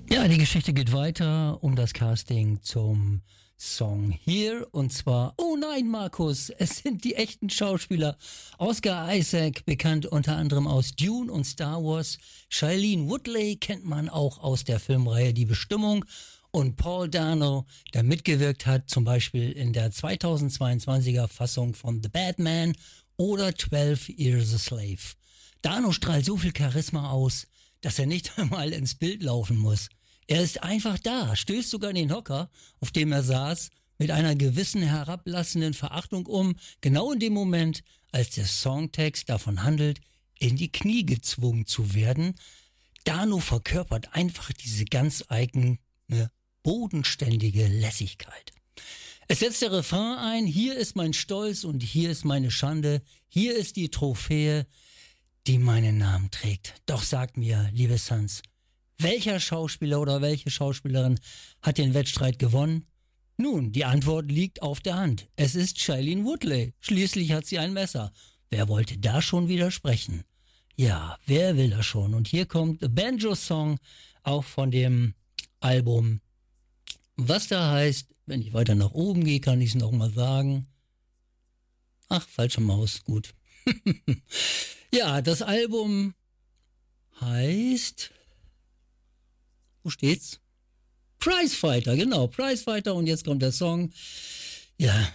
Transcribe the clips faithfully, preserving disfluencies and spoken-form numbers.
Ja, die Geschichte geht weiter um das Casting zum Song Here. Und zwar, oh nein, Markus, es sind die echten Schauspieler. Oscar Isaac, bekannt unter anderem aus Dune und Star Wars. Shailene Woodley kennt man auch aus der Filmreihe Die Bestimmung. Und Paul Dano, der mitgewirkt hat, zum Beispiel in der zweitausendzweiundzwanziger Fassung von The Batman oder twelve Years a Slave. Dano strahlt so viel Charisma aus, dass er nicht einmal ins Bild laufen muss. Er ist einfach da, stößt sogar in den Hocker, auf dem er saß, mit einer gewissen herablassenden Verachtung um, genau in dem Moment, als der Songtext davon handelt, in die Knie gezwungen zu werden. Dano verkörpert einfach diese ganz eigene, bodenständige Lässigkeit. Es setzt der Refrain ein, hier ist mein Stolz und hier ist meine Schande, hier ist die Trophäe, die meinen Namen trägt. Doch sagt mir, liebe Sans, welcher Schauspieler oder welche Schauspielerin hat den Wettstreit gewonnen? Nun, die Antwort liegt auf der Hand. Es ist Shailene Woodley. Schließlich hat sie ein Messer. Wer wollte da schon widersprechen? Ja, wer will das schon? Und hier kommt The Banjo Song, auch von dem Album. Was da heißt, wenn ich weiter nach oben gehe, kann ich es nochmal sagen. Ach, falsche Maus, gut. Ja, das Album heißt, wo steht's? Prizefighter, genau, Prizefighter. Und jetzt kommt der Song, ja,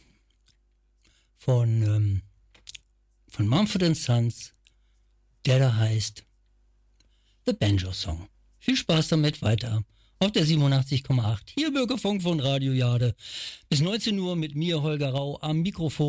von, ähm, von Mumford and Sons, der da heißt The Banjo Song. Viel Spaß damit, weiter auf der siebenundachtzig Komma acht. Hier Bürgerfunk von Radio Jade. Bis neunzehn Uhr mit mir, Holger Rau, am Mikrofon.